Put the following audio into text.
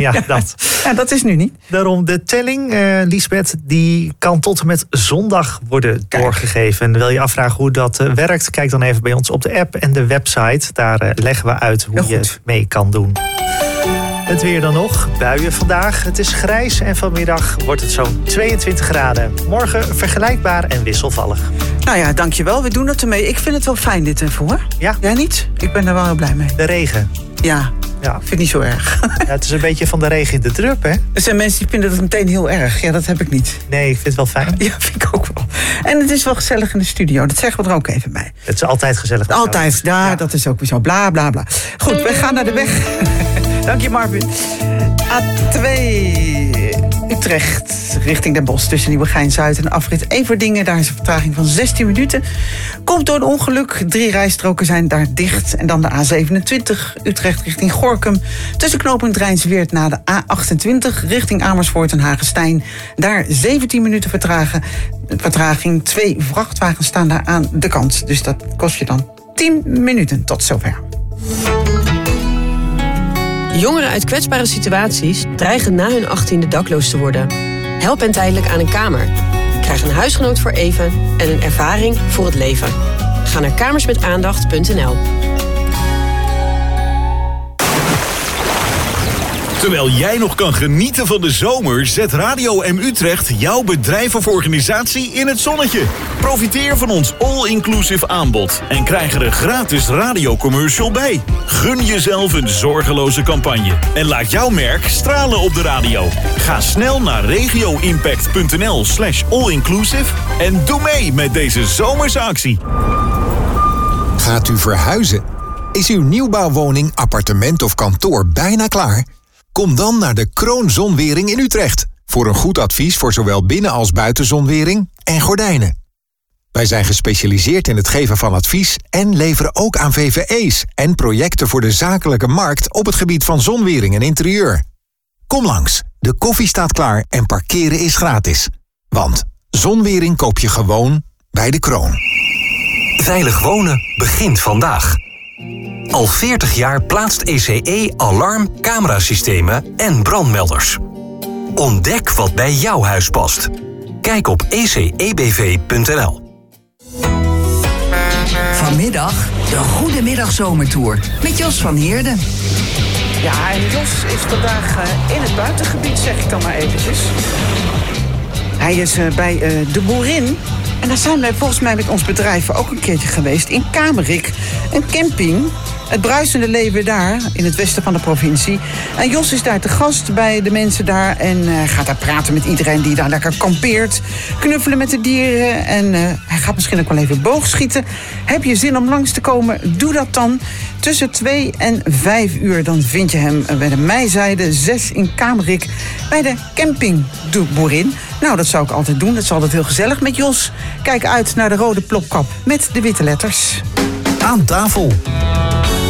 Ja, dat. Ja, dat is nu niet. Daarom de telling, Liesbeth, die kan tot en met zondag worden doorgegeven. En wil je afvragen hoe dat werkt? Kijk dan even bij ons op de app en de website. Daar leggen we uit hoe je het mee kan doen. Het weer dan nog. Buien vandaag. Het is grijs en vanmiddag wordt het zo'n 22 graden. Morgen vergelijkbaar en wisselvallig. Nou ja, dankjewel. We doen het ermee. Ik vind het wel fijn dit even, hoor. Ja? Jij niet? Ik ben er wel heel blij mee. De regen. Ja. Ik vind het niet zo erg. Ja, het is een beetje van de regen in de drup, hè? Er zijn mensen die vinden dat meteen heel erg. Ja, dat heb ik niet. Nee, ik vind het wel fijn. Ja, vind ik ook wel. En het is wel gezellig in de studio. Dat zeggen we er ook even bij. Het is altijd gezellig. Altijd, ja, dat is ook weer zo. Bla, bla, bla. Goed, we gaan naar de weg. Dank je, Marvin. A2 Utrecht richting Den Bosch tussen Nieuwegein-Zuid en afrit Everdingen. Daar is een vertraging van 16 minuten. Komt door een ongeluk. 3 rijstroken zijn daar dicht. En dan de A27 Utrecht richting Gorinchem. Tussen knooppunt Rijnsweert na de A28 richting Amersfoort en Hagestein. Daar 17 minuten vertraging. 2 vrachtwagens staan daar aan de kant. Dus dat kost je dan 10 minuten. Tot zover. Jongeren uit kwetsbare situaties dreigen na hun 18e dakloos te worden. Help hen tijdelijk aan een kamer. Krijg een huisgenoot voor even en een ervaring voor het leven. Ga naar kamersmetaandacht.nl. Terwijl jij nog kan genieten van de zomer, zet Radio M Utrecht jouw bedrijf of organisatie in het zonnetje. Profiteer van ons all-inclusive aanbod en krijg er een gratis radiocommercial bij. Gun jezelf een zorgeloze campagne en laat jouw merk stralen op de radio. Ga snel naar regioimpact.nl/allinclusive en doe mee met deze zomerse actie. Gaat u verhuizen? Is uw nieuwbouwwoning, appartement of kantoor bijna klaar? Kom dan naar de Kroon Zonwering in Utrecht voor een goed advies voor zowel binnen- als buitenzonwering en gordijnen. Wij zijn gespecialiseerd in het geven van advies en leveren ook aan VVE's en projecten voor de zakelijke markt op het gebied van zonwering en interieur. Kom langs, de koffie staat klaar en parkeren is gratis. Want zonwering koop je gewoon bij de Kroon. Veilig wonen begint vandaag. Al 40 jaar plaatst ECE alarm, camerasystemen en brandmelders. Ontdek wat bij jouw huis past. Kijk op ecebv.nl. Vanmiddag de Goedemiddag Zomertour met Jos van Heerden. Ja, en Jos is vandaag in het buitengebied, zeg ik dan maar eventjes. Hij is bij de Boerin. En daar zijn wij volgens mij met ons bedrijf ook een keertje geweest. In Kamerik, een camping. Het bruisende leven daar, in het westen van de provincie. En Jos is daar te gast bij de mensen daar. En gaat daar praten met iedereen die daar lekker kampeert. Knuffelen met de dieren. En hij gaat misschien ook wel even boogschieten. Heb je zin om langs te komen? Doe dat dan. Tussen 2 en 5 uur. Dan vind je hem bij de Meizijde 6 in Kamerik. Bij de camping de Boerin. Nou, dat zou ik altijd doen. Dat is altijd heel gezellig met Jos. Kijk uit naar de rode plopkap met de witte letters. Aan tafel.